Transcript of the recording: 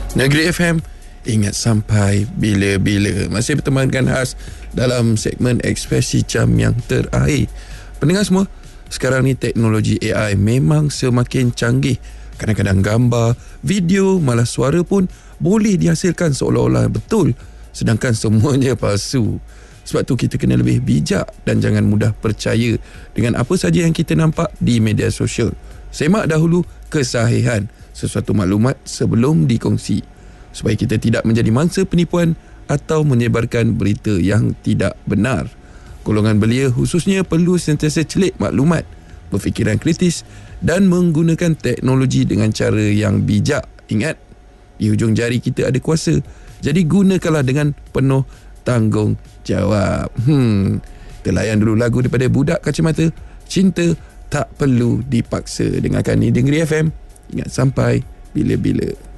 Negeri FM, ingat sampai bila-bila. Masih berteman dengan khas dalam segmen Ekspresi Jam yang terakhir. Pendengar semua, sekarang ni teknologi AI memang semakin canggih. Kadang-kadang gambar, video, malah suara pun boleh dihasilkan seolah-olah betul, sedangkan semuanya palsu. Sebab tu kita kena lebih bijak dan jangan mudah percaya dengan apa saja yang kita nampak di media sosial. Semak dahulu kesahihan sesuatu maklumat sebelum dikongsi, supaya kita tidak menjadi mangsa penipuan atau menyebarkan berita yang tidak benar. Golongan belia khususnya perlu sentiasa celik maklumat, berfikiran kritis dan menggunakan teknologi dengan cara yang bijak. Ingat, di hujung jari kita ada kuasa, jadi gunakanlah dengan penuh tanggungjawab. Kita layan dulu lagu daripada Budak Kacamata, Cinta Tak Perlu Dipaksa. Dengarkan ni Negeri FM, ingat sampai bila-bila.